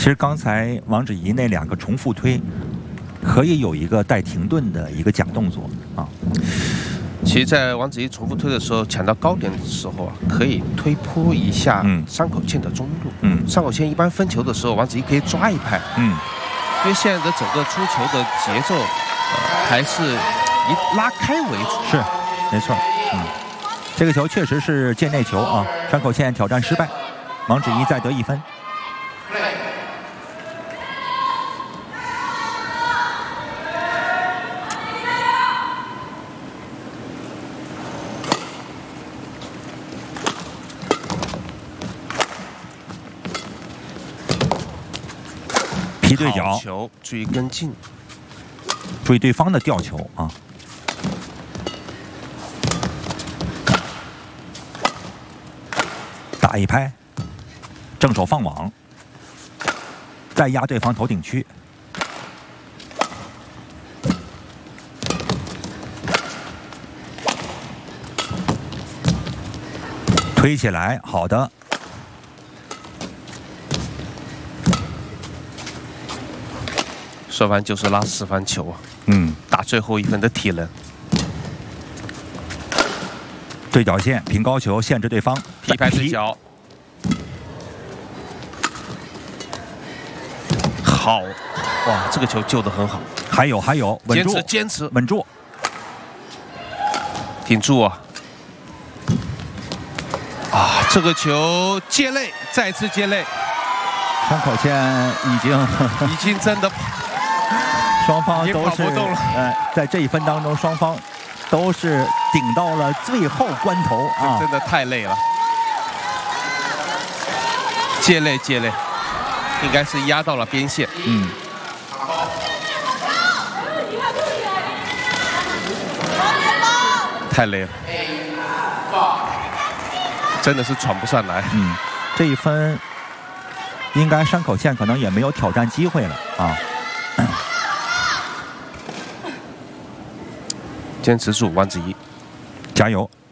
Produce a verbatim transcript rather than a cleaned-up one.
其实刚才王芷怡那两个重复推，可以有一个带停顿的一个假动作啊。 其实，在王芷怡重复推的时候，抢到高点的时候啊，可以推扑一下山口茜的中路。嗯，山口茜一般分球的时候，王芷怡可以抓一拍。嗯，因为现在的整个出球的节奏，呃、还是以拉开为主。 是，没错。嗯，这个球确实是界内球啊，山口茜挑战失败，王芷怡再得一分。 踢对角球，注意跟进， 注意对方的吊球啊！打一拍，正手放网，再压对方头顶区，推起来，好的。 说完就是拉四番球啊， 嗯， 打最后一分的体能。 对角线平高球限制对方， 踢拍对角，好，哇，这个球救得很好。 还有还有，稳住， 坚持坚持， 稳住， 挺住啊！啊，这个球接肋，再次接肋。 山口茜已经已经真的。 双方都是呃，在这一分当中，双方都是顶到了最后关头啊！ 真的太累了，接累接累，应该是压到了边线。嗯，太累了，真的是喘不上来。 嗯，这一分应该山口茜可能也没有挑战机会了啊。 坚持住，王芷怡， 加油！